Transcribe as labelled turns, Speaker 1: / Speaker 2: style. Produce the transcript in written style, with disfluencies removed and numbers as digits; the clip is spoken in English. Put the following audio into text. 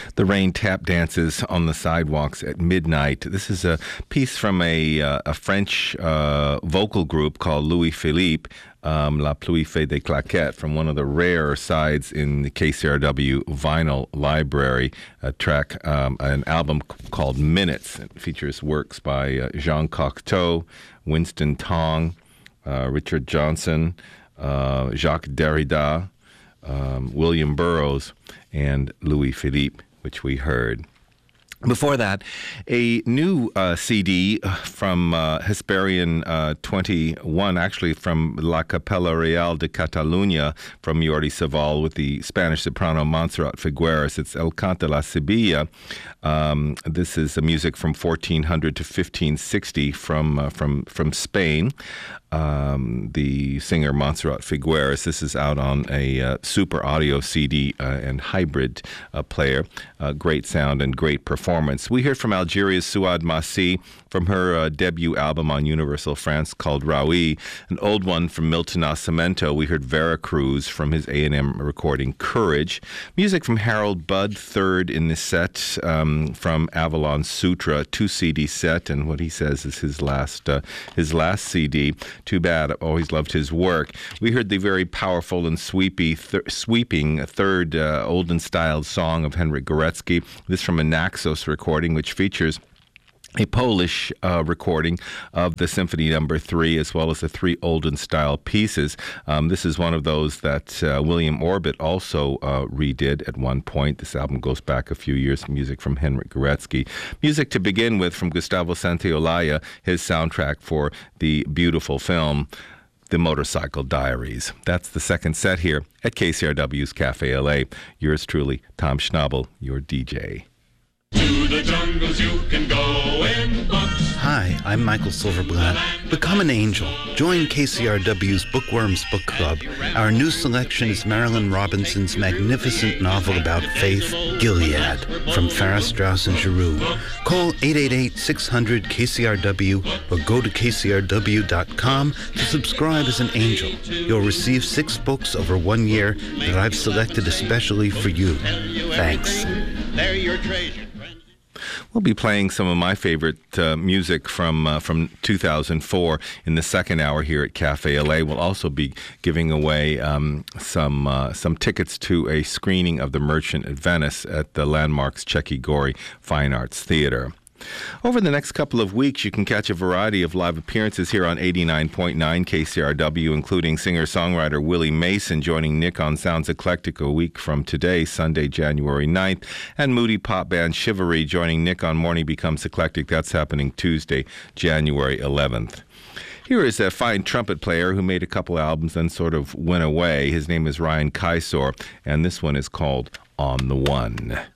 Speaker 1: The Rain Tap Dances on the Sidewalks at Midnight. This is a piece from a French vocal group called Louis Philippe, La Pluie Fait des Claquettes, from one of the rare sides in the KCRW vinyl library, an album called Minutes. It features works by Jean Cocteau, Winston Tong, Richard Johnson, Jacques Derrida, William Burroughs, and Louis Philippe, which we heard. Before that, a new CD from Hesperian 21, actually from La Capella Real de Catalunya, from Jordi Savall with the Spanish soprano Montserrat Figueras. It's El Cante la Sevilla. This is music from 1400 to 1560 from Spain. The singer Montserrat Figueras. This is out on a super audio CD and hybrid player. Great sound and great performance. We heard from Algeria's Souad Massi from her debut album on Universal France called Raoui, an old one from Milton Nascimento. We heard Veracruz from his A&M recording Courage. Music from Harold Budd, third in the set, from Avalon Sutra, 2-CD set, and what he says is his last CD. Too bad. I've always loved his work. We heard the very powerful and sweeping third olden-styled song of Henryk Górecki. This from a Naxos recording, which features a Polish recording of the Symphony No. 3, as well as the three olden-style pieces. This is one of those that William Orbit also redid at one point. This album goes back a few years. Music from Henryk Górecki. Music to begin with from Gustavo Santaolalla, his soundtrack for the beautiful film The Motorcycle Diaries. That's the second set here at KCRW's Cafe LA. Yours truly, Tom Schnabel, your DJ.
Speaker 2: To the jungles you can go in books.
Speaker 3: Hi, I'm Michael Silverblatt. Become an angel. Join KCRW's Bookworms Book Club. Our new selection is Marilyn Robinson's magnificent novel about faith, Gilead, from Farrar, Straus and Giroux. Call 888-600-KCRW or go to kcrw.com to subscribe as an angel. You'll receive 6 books over 1 year that I've selected especially for you. Thanks.
Speaker 2: They're your treasure.
Speaker 1: We'll be playing some of my favorite music from 2004 in the second hour here at Cafe LA. We'll also be giving away some tickets to a screening of The Merchant at Venice at the Landmarks Checky Gorey Fine Arts Theater. Over the next couple of weeks, you can catch a variety of live appearances here on 89.9 KCRW, including singer-songwriter Willie Mason joining Nick on Sounds Eclectic a week from today, Sunday, January 9th, and moody pop band Chivalry joining Nick on Morning Becomes Eclectic. That's happening Tuesday, January 11th. Here is a fine trumpet player who made a couple albums and sort of went away. His name is Ryan Kisor, and this one is called On the One.